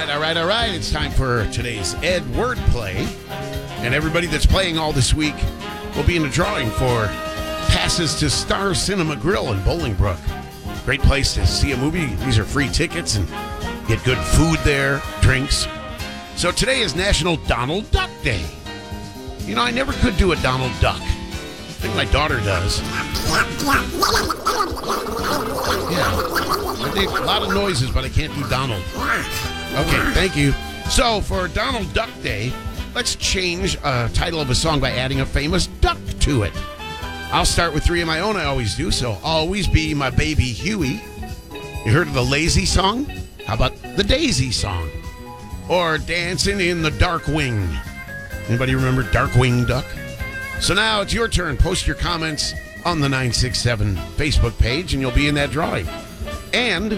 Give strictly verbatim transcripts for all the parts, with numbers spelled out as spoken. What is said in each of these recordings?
right, all right, all right. It's time for today's Ed Wordplay. And everybody that's playing all this week will be in the drawing for passes to Star Cinema Grill in Bolingbrook. Great place to see a movie. These are free tickets and get good food there, drinks. So today is National Donald Duck Day. You know, I never could do a Donald Duck. I think my daughter does. Yeah. I think a lot of noises, but I can't do Donald. Okay, thank you. So for Donald Duck Day, let's change a title of a song by adding a famous duck to it. I'll start with three of my own, I always do, so Always Be My Baby Huey. You heard of the Lazy song? How about the Daisy song? Or Dancing in the Darkwing. Anybody remember Darkwing Duck? So now it's your turn. Post your comments on the nine six seven Facebook page, and you'll be in that drawing. And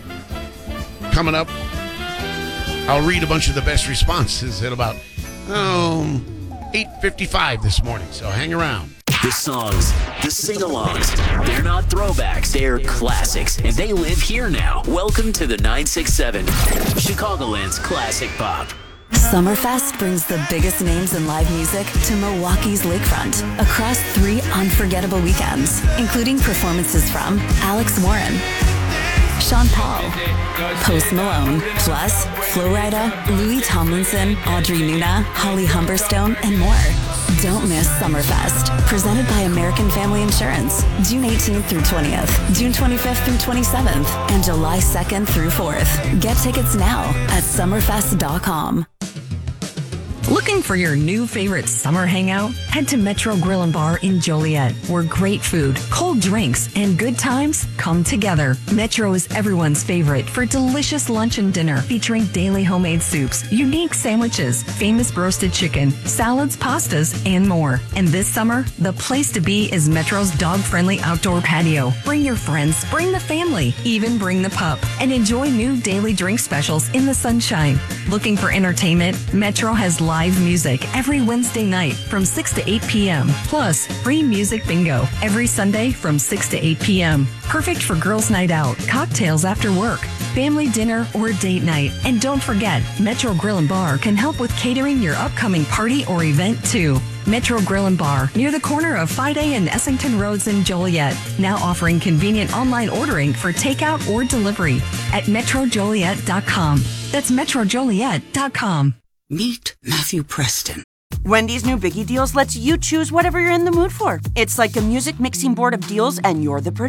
coming up, I'll read a bunch of the best responses at about oh, eight fifty-five this morning, so hang around. The songs, the sing-alongs, they're not throwbacks, they're classics, and they live here now. Welcome to the nine six seven, Chicagoland's Classic Pop. Summerfest brings the biggest names in live music to Milwaukee's Lakefront across three unforgettable weekends, including performances from Alex Warren, Sean Paul, Post Malone, plus Flo Rida, Louis Tomlinson, Audrey Nuna, Holly Humberstone, and more. Don't miss Summerfest, presented by American Family Insurance, June eighteenth through twentieth, June twenty-fifth through twenty-seventh, and July second through fourth. Get tickets now at summerfest dot com. Looking for your new favorite summer hangout? Head to Metro Grill and Bar in Joliet, where great food, cold drinks, and good times come together. Metro is everyone's favorite for delicious lunch and dinner, featuring daily homemade soups, unique sandwiches, famous roasted chicken, salads, pastas, and more. And this summer, the place to be is Metro's dog-friendly outdoor patio. Bring your friends, bring the family, even bring the pup, and enjoy new daily drink specials in the sunshine. Looking for entertainment? Metro has live music every Wednesday night from six to eight p.m. Plus, free music bingo every Sunday from six to eight p.m. Perfect for girls' night out, cocktails after work, family dinner, or date night. And don't forget, Metro Grill and Bar can help with catering your upcoming party or event too. Metro Grill and Bar, near the corner of Friday and Essington Roads in Joliet. Now offering convenient online ordering for takeout or delivery at metro joliet dot com. That's metro joliet dot com. Meet Matthew Preston. Wendy's new Biggie Deals lets you choose whatever you're in the mood for. It's like a music mixing board of deals, and you're the producer.